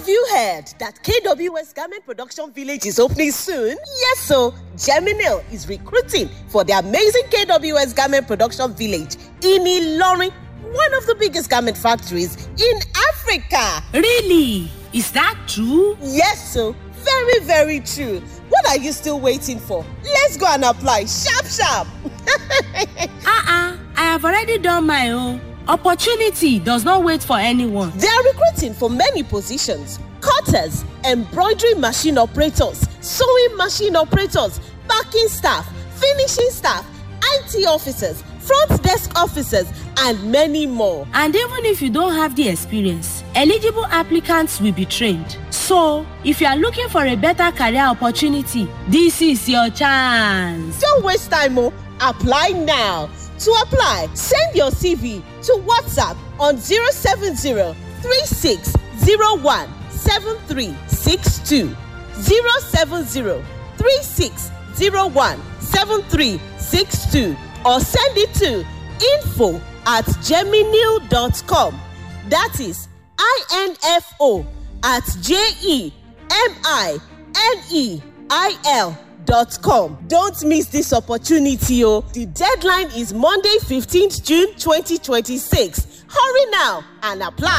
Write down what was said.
you heard that KWS Garment Production Village is opening soon? Yes, so Geminil is recruiting for the amazing KWS Garment Production Village in Ilorin, one of the biggest garment factories in Africa. Really? Is that true? Yes, so very, very true. What are you still waiting for? Let's go and apply sharp. I have already done my own. Opportunity does not wait for anyone. They are recruiting for many positions: cutters, embroidery machine operators, sewing machine operators, packing staff, finishing staff, IT officers, front desk officers, and many more. And even if you don't have the experience, eligible applicants will be trained. So, if you are looking for a better career opportunity, this is your chance. Don't waste time, apply now. To apply, send your CV to WhatsApp on 070 3601 7362. 070 3601 7362, or send it to info@geminil.com. That is info@geminil.com. Don't miss this opportunity. The deadline is Monday, 15th June 2026. Hurry now and apply.